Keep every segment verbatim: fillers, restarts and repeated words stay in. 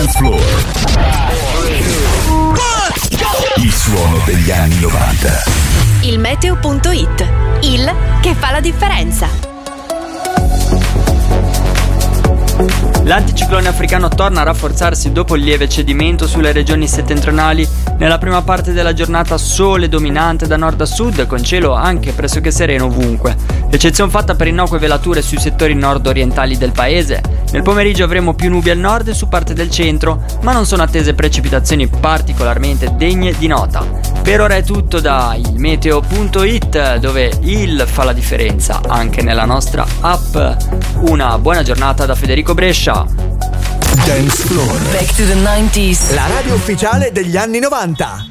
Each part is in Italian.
dance floor. Il suono degli anni novanta. Il meteo punto it, il che fa la differenza. L'anticiclone africano torna a rafforzarsi dopo il lieve cedimento sulle regioni settentrionali. Nella prima parte della giornata sole dominante da nord a sud, con cielo anche pressoché sereno ovunque. Eccezione fatta per innocue velature sui settori nord-orientali del paese. Nel pomeriggio avremo più nubi al nord e su parte del centro, ma non sono attese precipitazioni particolarmente degne di nota. Per ora è tutto da il meteo punto it, dove il fa la differenza anche nella nostra app. Una buona giornata da Federico Brescia. Dance floor. Back to the nineties. La radio ufficiale degli anni novanta.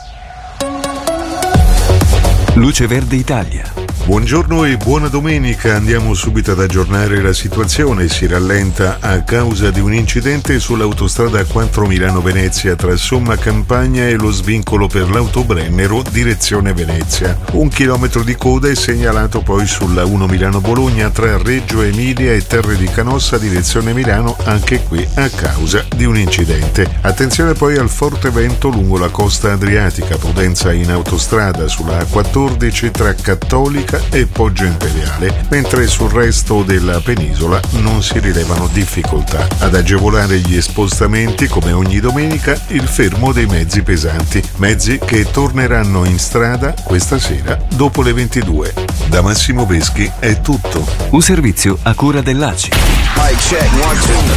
Luce Verde Italia. Buongiorno e buona domenica. Andiamo subito ad aggiornare la situazione. Si rallenta a causa di un incidente sull'autostrada A quattro Milano-Venezia tra Somma Campagna e lo svincolo per l'Autobrennero direzione Venezia. Un chilometro di coda è segnalato poi sulla uno Milano-Bologna tra Reggio Emilia e Terre di Canossa direzione Milano, anche qui a causa di un incidente. Attenzione poi al forte vento lungo la costa adriatica, prudenza in autostrada sulla A quattordici tra Cattolica e Poggio Imperiale, mentre sul resto della penisola non si rilevano difficoltà. Ad agevolare gli spostamenti, come ogni domenica, il fermo dei mezzi pesanti, mezzi che torneranno in strada questa sera dopo le ventidue. Da Massimo Veschi è tutto. Un servizio a cura dell'A C I.